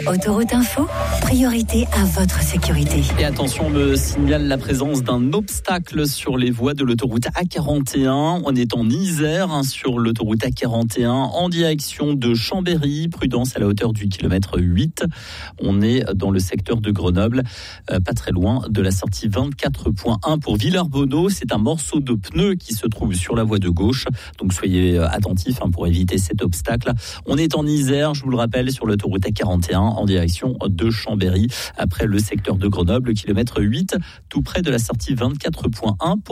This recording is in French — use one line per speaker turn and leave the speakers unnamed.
Autoroute Info, priorité à votre sécurité.
Et attention, on me signale la présence d'un obstacle sur les voies de l'autoroute A41. On est en Isère sur l'autoroute A41 en direction de Chambéry. Prudence à la hauteur du kilomètre 8. On est dans le secteur de Grenoble, pas très loin de la sortie 24.1 pour Villers-Bonneau. C'est un morceau de pneu qui se trouve sur la voie de gauche. Donc soyez attentifs pour éviter cet obstacle. On est en Isère, je vous le rappelle, sur l'autoroute A41 en direction de Chambéry, après le secteur de Grenoble, kilomètre 8, tout près de la sortie 24.1.